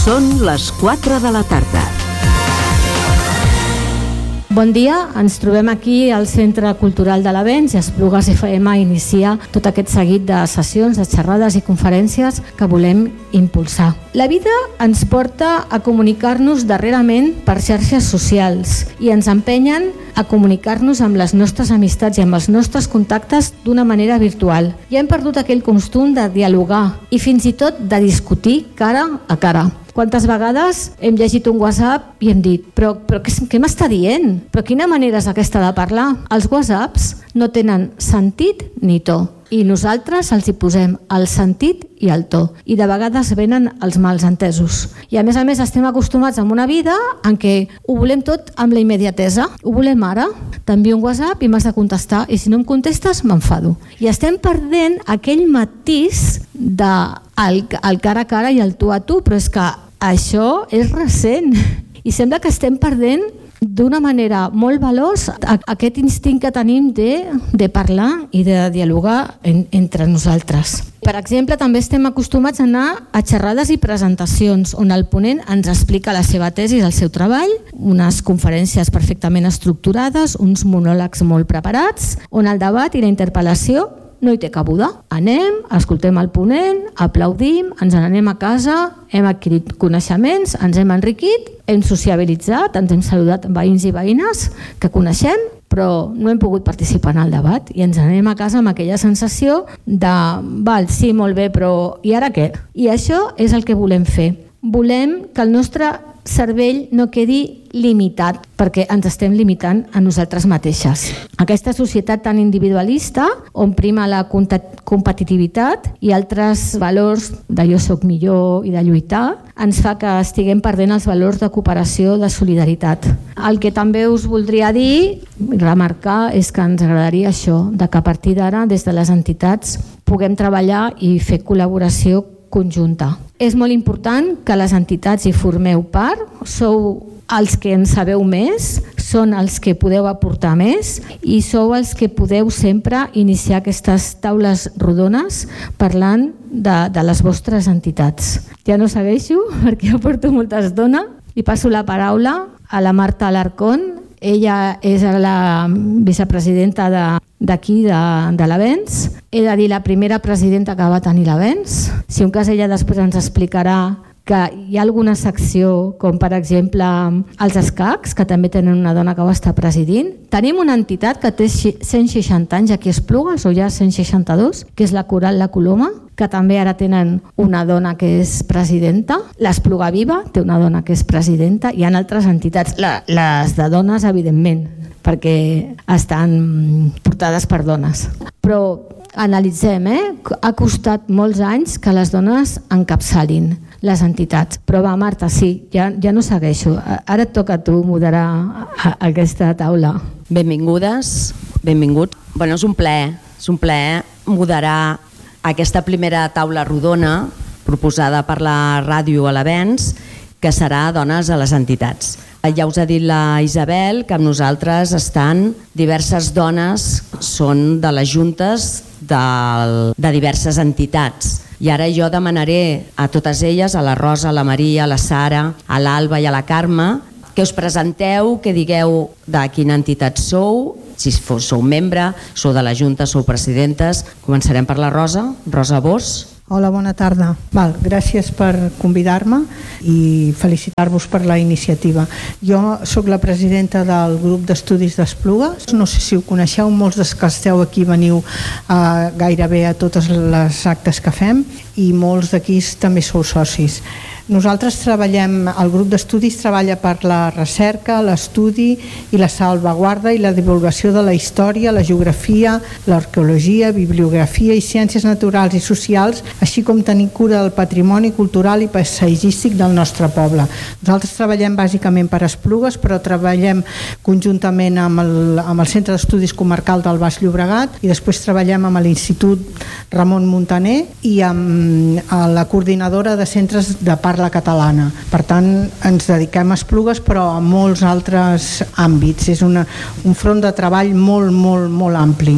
Són les 4 de la tarda. Bon dia, ens trobem aquí al Centre Cultural de l'Avenç i Esplugues FM inicia tot aquest seguit de sessions, de xerrades i conferències que volem impulsar. La vida ens porta a comunicar-nos darrerament per xarxes socials i ens empenyen a comunicar-nos amb les nostres amistats i amb els nostres contactes d'una manera virtual. Ja hem perdut aquell costum de dialogar i fins i tot de discutir cara a cara. Quantes vegades hem llegit un WhatsApp i hem dit però què m'està dient? Però quina manera és aquesta de parlar? Els WhatsApps no tenen sentit ni to i nosaltres els hi posem el sentit i el to i de vegades venen els mals entesos. I a més estem acostumats a una vida en què ho volem tot amb la immediatesa. Ho volem ara, t'envio un WhatsApp i m'has de contestar i si no em contestes m'enfado. I estem perdent aquell matís del cara a cara i el tu a tu, però és que això és recent i sembla que estem perdent d'una manera molt veloç aquest instint que tenim de parlar i de dialogar entre nosaltres. Per exemple, també estem acostumats a anar a xerrades i presentacions on el ponent ens explica la seva tesi i el seu treball, unes conferències perfectament estructurades, uns monòlegs molt preparats, on el debat i la interpel·lació no hi té cabuda. Anem, escoltem el ponent, aplaudim, ens n'anem a casa, hem adquirit coneixements, ens hem enriquit, hem sociabilitzat, ens hem saludat veïns i veïnes que coneixem, però no hem pogut participar en el debat i ens anem a casa amb aquella sensació de val, sí, molt bé, però i ara què? I això és el que volem fer. Volem que el nostre cervell no quedi limitat perquè ens estem limitant a nosaltres mateixes. Aquesta societat tan individualista on prima la competitivitat i altres valors de jo soc millor i de lluitar ens fa que estiguem perdent els valors de cooperació, de solidaritat. El que també us voldria dir, remarcar, és que ens agradaria això, de que a partir d'ara des de les entitats puguem treballar i fer col·laboració conjunta. És molt important que les entitats hi formeu part, sou els que en sabeu més, són els que podeu aportar més i sou els que podeu sempre iniciar aquestes taules rodones parlant de les vostres entitats. Ja no segueixo perquè ja porto molta estona i passo la paraula a la Marta Alarcón. Ella és la vicepresidenta d'aquí, de l'Avenç. He de dir la primera presidenta que va tenir l'Avenç. Si un cas ella després ens explicarà que hi ha alguna secció, com per exemple els escacs, que també tenen una dona que ho està presidint. Tenim una entitat que té 160 anys aquí a Esplugues, o ja 162, que és la Coral La Coloma, que també ara tenen una dona que és presidenta. L'Espluga Viva té una dona que és presidenta. Hi ha altres entitats, les de dones, evidentment, perquè estan portades per dones. Però analitzem, ha costat molts anys que les dones encapçalin les entitats. Però va, Marta, sí, ja no segueixo. Ara et toca a tu moderar aquesta taula. Benvingudes, benvinguts. Bueno, és un plaer moderar aquesta primera taula rodona proposada per la ràdio a l'Avenç, que serà Dones a les entitats. Ja us ha dit la Isabel que amb nosaltres estan diverses dones, són de les juntes de diverses entitats. I ara jo demanaré a totes elles, a la Rosa, a la Maria, a la Sara, a l'Alba i a la Carme, que us presenteu, que digueu de quina entitat sou, si sou membre, sou de la Junta, sou presidentes. Començarem per la Rosa. Rosa Bosch. Hola, bona tarda. Gràcies per convidar-me i felicitar-vos per la iniciativa. Jo sóc la presidenta del grup d'estudis d'Esplugues. No sé si ho coneixeu, molts dels que esteu aquí veniu gairebé a totes les actes que fem i molts d'aquí també sou socis. Nosaltres treballem, el grup d'estudis treballa per la recerca, l'estudi i la salvaguarda i la divulgació de la història, la geografia, l'arqueologia, bibliografia i ciències naturals i socials, així com tenir cura del patrimoni cultural i paisatgístic del nostre poble. Nosaltres treballem bàsicament per Esplugues, però treballem conjuntament amb el Centre d'Estudis Comarcal del Baix Llobregat i després treballem amb l'Institut Ramon Muntaner i amb la coordinadora de centres de parla catalana. Per tant, ens dediquem a Esplugues, però a molts altres àmbits. És un front de treball molt, molt, molt ampli.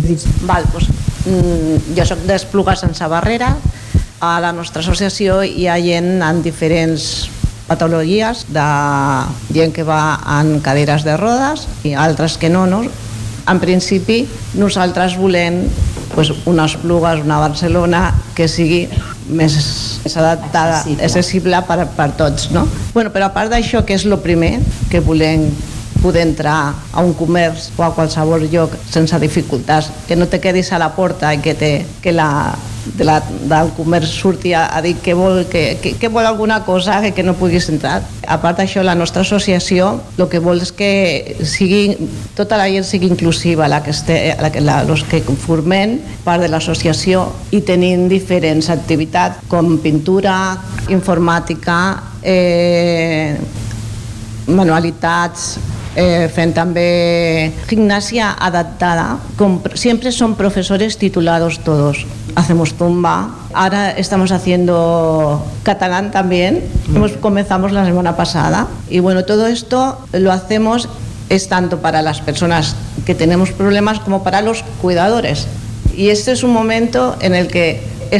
Jo soc d'Esplugues sense barrera. A la nostra associació hi ha gent en diferents patologies de gent que va en cadires de rodes i altres que no. En principi, nosaltres volem unes Esplugues, una Barcelona que sigui més adaptada, accessible per tots. Però a part d'això, que és el primer, que volem poder entrar a un comerç o a qualsevol lloc sense dificultats, que no te quedis a la porta i que del comerç surti a dir que vol alguna cosa que no puguis entrar. A part d'això, la nostra associació el que vol és que tota la gent sigui inclusiva, els que formem part de l'associació i tenim diferents activitats com pintura, informàtica, manualitats, fent també gimnasia adaptada. Siempre son profesores titulados todos. Hacemos zumba. Ahora estamos haciendo catalán también. Comenzamos la semana pasada. Y todo esto lo hacemos es tanto para las personas que tenemos problemas como para los cuidadores. Y este es un momento en el que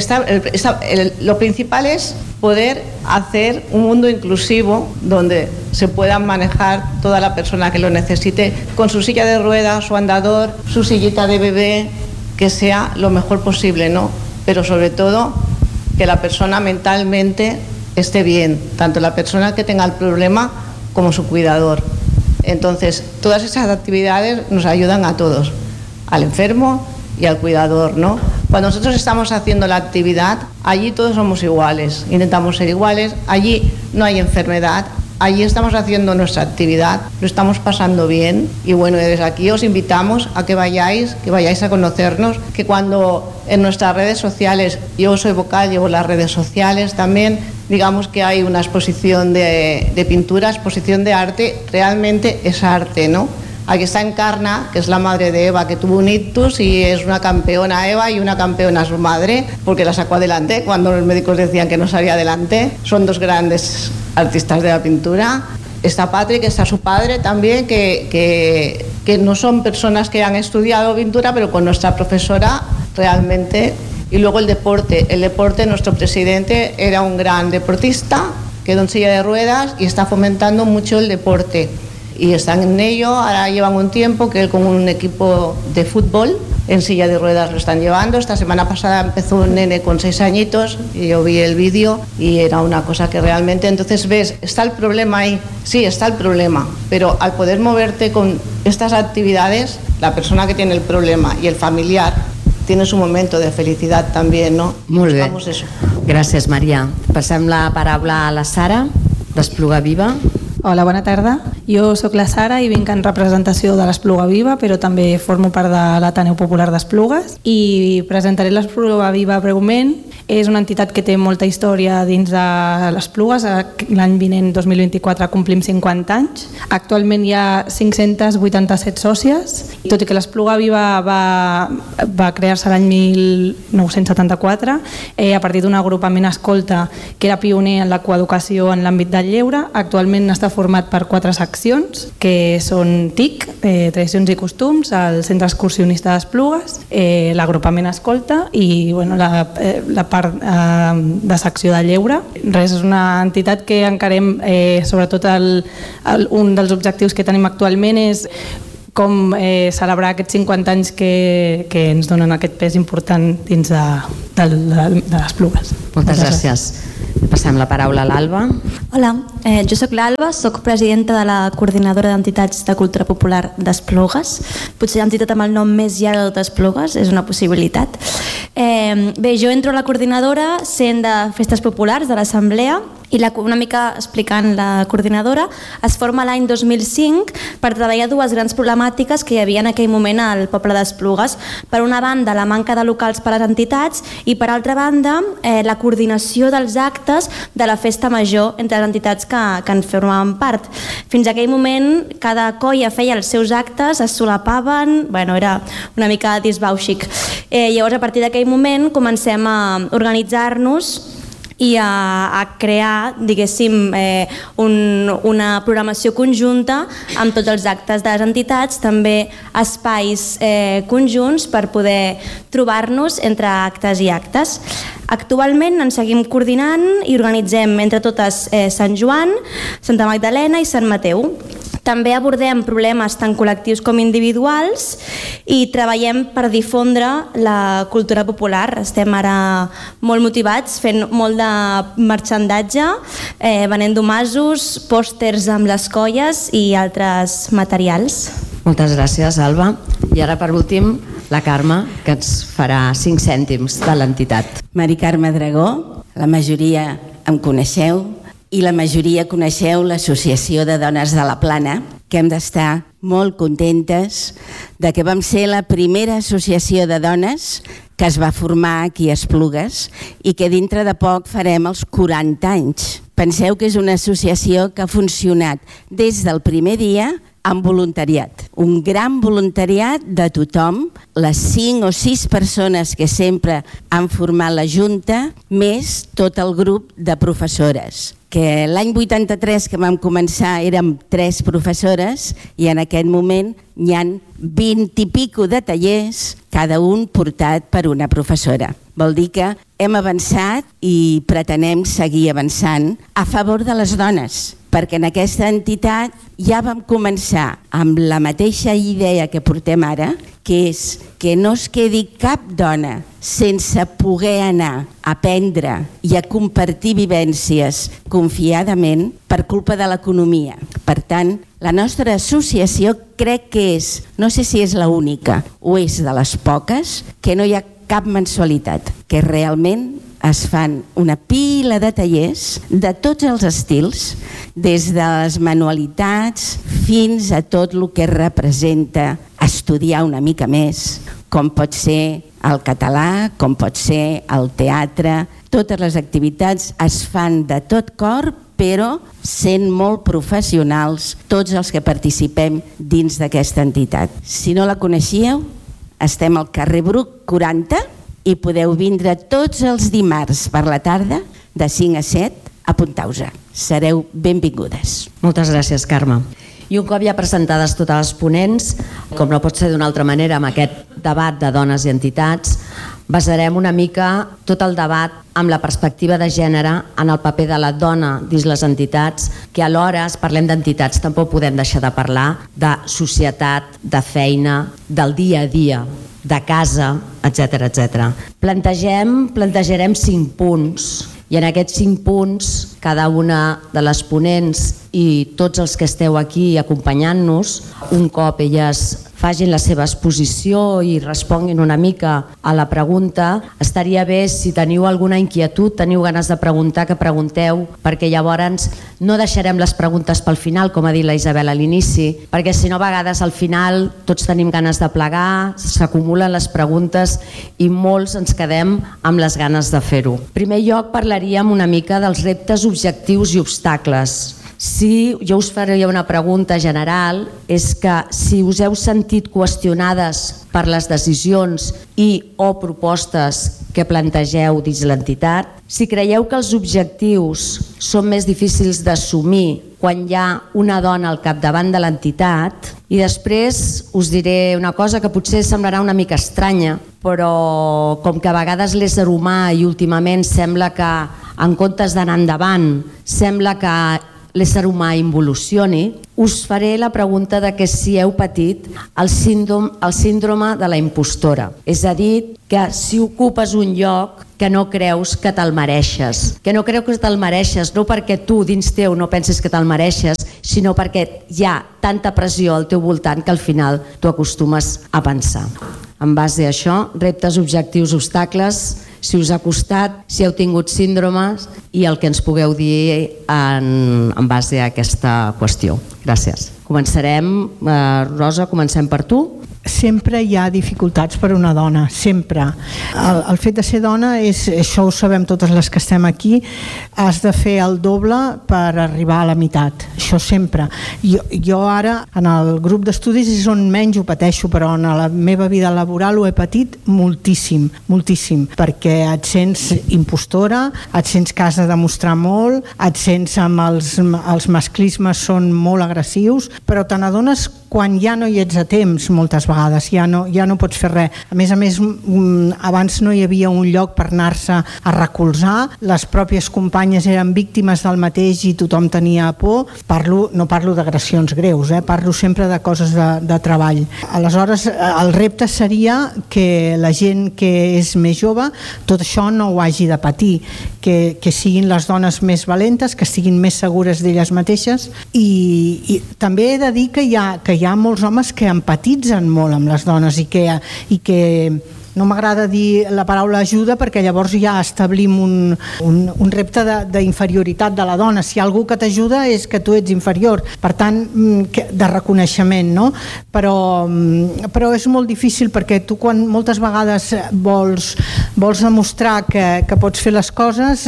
lo principal es poder hacer un mundo inclusivo donde se puedan manejar toda la persona que lo necesite con su silla de ruedas, su andador, su sillita de bebé, que sea lo mejor posible, pero sobre todo que la persona mentalmente esté bien, tanto la persona que tenga el problema como su cuidador. Entonces, todas esas actividades nos ayudan a todos, al enfermo y al cuidador, Cuando nosotros estamos haciendo la actividad, allí todos somos iguales, intentamos ser iguales, allí no hay enfermedad, allí estamos haciendo nuestra actividad, lo estamos pasando bien y desde aquí os invitamos a que vayáis a conocernos, que cuando en nuestras redes sociales, yo soy vocal, llevo las redes sociales también, digamos que hay una exposición de pintura, exposición de arte, realmente es arte, Aquí está Encarna, que es la madre de Eva, que tuvo un ictus y es una campeona Eva y una campeona su madre, porque la sacó adelante cuando los médicos decían que no salía adelante. Son dos grandes artistas de la pintura. Está Patrick, está su padre también, que no son personas que han estudiado pintura, pero con nuestra profesora realmente. Y luego el deporte, nuestro presidente era un gran deportista, quedó en silla de ruedas y está fomentando mucho el deporte. Y están en ello, ahora llevan un tiempo que él con un equipo de fútbol en silla de ruedas lo están llevando. Esta semana pasada empezó un nene con 6 añitos y yo vi el vídeo y era una cosa que realmente, entonces ves, está el problema ahí, sí, está el problema, pero al poder moverte con estas actividades, la persona que tiene el problema y el familiar tiene su momento de felicidad también, Molt bé. Buscamos eso. Gràcies, Maria. Passem la paraula a la Sara, d'Espluga Viva. Hola, bona tarda. Jo sóc la Sara i vinc en representació de l'Espluga Viva, però també formo part de l'Ateneu Popular d'Esplugues i presentaré l'Espluga Viva breument. És una entitat que té molta història dins de l'Esplugues. L'any vinent, 2024, complim 50 anys. Actualment hi ha 587 sòcies, tot i que l'Espluga Viva va crear-se l'any 1974 a partir d'un agrupament escolta que era pioner en la coeducació en l'àmbit del lleure. Actualment està format per 4 seccions, que són TIC, Tradicions i Costums, el Centre Excursionista d'Esplugues, l'agrupament escolta i la part de secció de lleure. És una entitat que encarem, sobretot un dels objectius que tenim actualment és com celebrar aquests 50 anys que ens donen aquest pes important dins de les Esplugues. Moltes gràcies. Passem la paraula a l'Alba. Hola, jo sóc l'Alba, sóc presidenta de la Coordinadora d'Entitats de Cultura Popular d'Esplugues. Potser entitat amb el nom més llarg d'Esplugues, és una possibilitat. Bé, jo entro a la coordinadora sent de festes populars de l'Assemblea i una mica explicant la coordinadora, es forma l'any 2005 per treballar 2 grans problemàtiques que hi havia en aquell moment al poble d'Esplugues. Per una banda, la manca de locals per a les entitats i per altra banda, la coordinació dels actes de la festa major entre les entitats que en formaven part. Fins a aquell moment, cada colla feia els seus actes, es solapaven, era una mica disbauxic. Llavors, a partir d'aquell moment, comencem a organitzar-nos i a crear, diguéssim, una programació conjunta amb tots els actes de les entitats, també espais conjunts per poder trobar-nos entre actes i actes. Actualment ens seguim coordinant i organitzem entre totes Sant Joan, Santa Magdalena i Sant Mateu. També abordem problemes tant col·lectius com individuals i treballem per difondre la cultura popular. Estem ara molt motivats fent molt de marxandatge, venent domasos, pòsters amb les colles i altres materials. Moltes gràcies, Alba. I ara, per últim, la Carme, que ens farà 5 cèntims de l'entitat. Mari Carme Dragó, la majoria em coneixeu, i la majoria coneixeu l'Associació de Dones de la Plana, que hem d'estar molt contentes de que vam ser la primera associació de dones que es va formar aquí a Esplugues i que dintre de poc farem els 40 anys. Penseu que és una associació que ha funcionat des del primer dia amb voluntariat. Un gran voluntariat de tothom, les 5 o 6 persones que sempre han format la Junta, més tot el grup de professores. Que l'any 83 que vam començar érem 3 professores i en aquest moment hi ha 20 i pico de tallers, cada un portat per una professora. Vol dir que hem avançat i pretenem seguir avançant a favor de les dones, perquè en aquesta entitat ja vam començar amb la mateixa idea que portem ara, que és que no es quedi cap dona sense poder anar a aprendre i a compartir vivències confiadament per culpa de l'economia. Per tant, la nostra associació crec que és, no sé si és l'única o és de les poques, que no hi ha cap mensualitat, que realment es fan una pila de tallers de tots els estils, des de les manualitats fins a tot el que representa estudiar una mica més, com pot ser el català, com pot ser el teatre. Totes les activitats es fan de tot cor, però sent molt professionals tots els que participem dins d'aquesta entitat. Si no la coneixíeu, estem al carrer Bruc 40 i podeu vindre tots els dimarts per la tarda de 5 a 7, apunteu-vos. Sereu benvingudes. Moltes gràcies, Carme. I un cop ja presentades totes les ponents, com no pot ser d'una altra manera amb aquest debat de dones i entitats, basarem una mica tot el debat amb la perspectiva de gènere en el paper de la dona dins les entitats, que alhora, parlem d'entitats, tampoc podem deixar de parlar de societat, de feina, del dia a dia, de casa, etc etc. Plantejarem 5 punts i en aquests 5 punts cada una de les ponents i tots els que esteu aquí acompanyant-nos, un cop elles facin la seva exposició i responguin una mica a la pregunta, estaria bé si teniu alguna inquietud, teniu ganes de preguntar, que pregunteu, perquè llavors no deixarem les preguntes pel final, com ha dit la Isabel a l'inici, perquè si no a vegades al final tots tenim ganes de plegar, s'acumulen les preguntes i molts ens quedem amb les ganes de fer-ho. En primer lloc parlaríem una mica dels reptes, objectius i obstacles. Si jo us faria una pregunta general, és que si us heu sentit qüestionades per les decisions i o propostes que plantegeu dins l'entitat, si creieu que els objectius són més difícils d'assumir quan hi ha una dona al capdavant de l'entitat, i després us diré una cosa que potser semblarà una mica estranya, però com que a vegades l'ésser humà i últimament sembla que en comptes d'anar endavant, sembla que l'ésser humà involucioni, us faré la pregunta de que si heu patit el síndrome de la impostora. És a dir, que si ocupes un lloc que no creus que te'l mereixes. Que no creus que te'l mereixes, no perquè tu dins teu no penses que te'l mereixes, sinó perquè hi ha tanta pressió al teu voltant que al final t'ho acostumes a pensar. En base a això, reptes, objectius, obstacles, si us ha costat, si heu tingut síndromes i el que ens pugueu dir en base a aquesta qüestió. Gràcies. Començarem, Rosa, comencem per tu. Sempre hi ha dificultats per a una dona, sempre. El fet de ser dona, això ho sabem totes les que estem aquí, has de fer el doble per arribar a la meitat, això sempre. Jo ara, en el grup d'estudis és on menys ho pateixo, però en la meva vida laboral ho he patit moltíssim, moltíssim, perquè et sents impostora, et sents que has de demostrar molt, et sents amb els masclismes són molt agressius, però te n'adones quan ja no hi ets a temps, moltes vegades, ja no pots fer res. A més, abans no hi havia un lloc per anar-se a recolzar, les pròpies companyes eren víctimes del mateix i tothom tenia por. No parlo d'agressions greus, parlo sempre de coses de treball. Aleshores, el repte seria que la gent que és més jove tot això no ho hagi de patir, que siguin les dones més valentes, que siguin més segures d'elles mateixes, i també he de dir que hi ha molts homes que empatitzen molt amb les dones i que no m'agrada dir la paraula ajuda perquè llavors ja establim un repte d'inferioritat de la dona. Si hi ha algú que t'ajuda és que tu ets inferior, per tant de reconeixement, no? Però és molt difícil perquè tu quan moltes vegades vols demostrar que pots fer les coses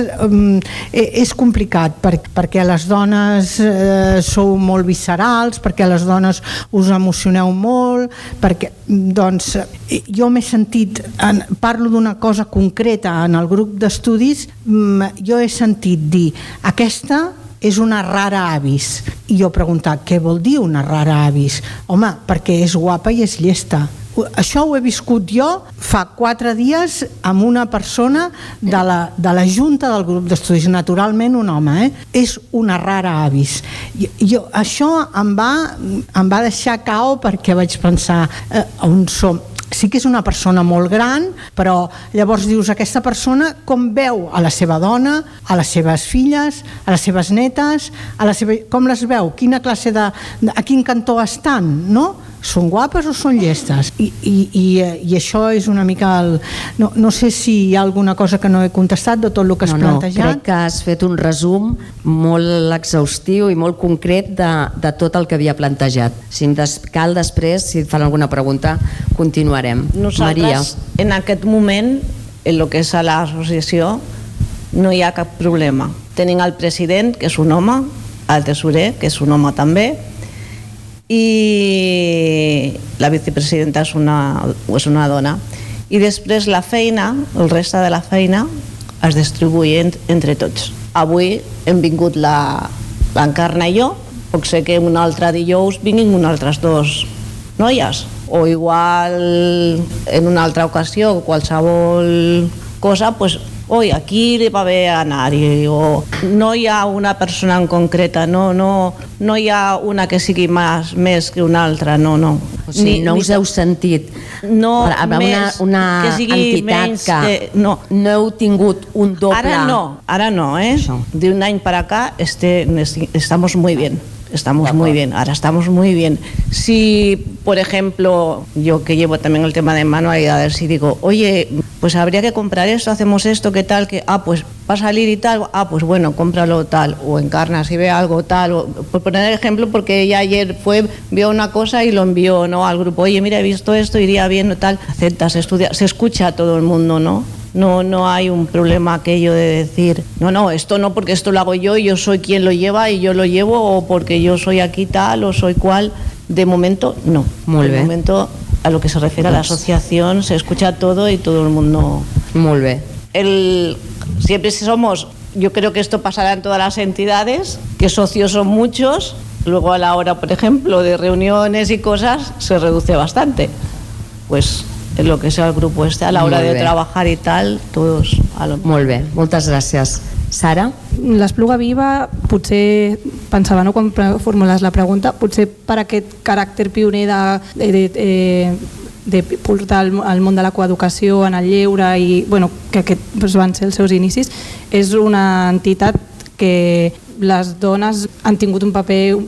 és complicat perquè les dones sou molt viscerals, perquè les dones us emocioneu molt, perquè doncs jo m'he sentit, parlo d'una cosa concreta en el grup d'estudis, jo he sentit dir aquesta és una rara avis, i jo he preguntat què vol dir una rara avis? Home, perquè és guapa i és llesta. Això ho he viscut jo fa 4 dies amb una persona de la junta del grup d'estudis, naturalment un home, és una rara avis. Això em va deixar cao perquè vaig pensar on som. Sí que és una persona molt gran, però llavors dius, aquesta persona com veu a la seva dona, a les seves filles, a les seves netes, com les veu? Quina classe a quin cantó estan, no? Són guapes o són llestes? I això és una mica no sé si hi ha alguna cosa que no he contestat de tot el que has plantejat. Crec que has fet un resum molt exhaustiu i molt concret de tot el que havia plantejat. Si cal després, si et fan alguna pregunta, continuarem. Nosaltres, en aquest moment, en el que és a l'associació, no hi ha cap problema. Tenim el president, que és un home, el tesorer, que és un home també, i la vicepresidenta és una dona. I després la feina, el reste de la feina, es distribuïen entre tots. Avui hem vingut l'Encarna i jo, pot ser que un altre dijous vinguin unes altres 2 noies, o igual en una altra ocasió, qualsevol cosa, doncs aquí li va bé anar-hi, o no hi ha una persona en concreta, no hi ha una que sigui més que una altra, no. O sigui, no us heu sentit una entitat que no heu tingut un doble... Ara no, de un any para acá estamos muy bien. Estamos muy bien, ahora estamos muy bien. Si, por ejemplo, yo que llevo también el tema de manualidades, si digo, oye, pues habría que comprar esto, hacemos esto, ¿qué tal? Pues va a salir y tal, pues bueno, cómpralo tal, o Encarna si ve algo tal, por poner el ejemplo, porque ella ayer vio una cosa y lo envió, ¿no?, al grupo, oye, mira, he visto esto, iría bien o tal, aceptas, estudia, se escucha a todo el mundo, ¿no? No hay un problema aquello de decir, no, esto no, porque esto lo hago yo soy quien lo lleva y yo lo llevo, o porque yo soy aquí tal o soy cual. De momento, no. Muy bien. De momento, a lo que se refiere a la asociación, se escucha todo y todo el mundo... Muy bien. Siempre somos, yo creo que esto pasará en todas las entidades, que socios son muchos, luego a la hora, por ejemplo, de reuniones y cosas, se reduce bastante. Pues... en lo que sea el grupo a la hora de trabajar y tal, todos a lo mismo. Molt bé, moltes gràcies. Sara? L'Espluga Viva, potser pensava, no, quan formules la pregunta, potser per aquest caràcter pioner de portar al món de la coeducació en el lleure i que aquests van ser els seus inicis, és una entitat que les dones han tingut un paper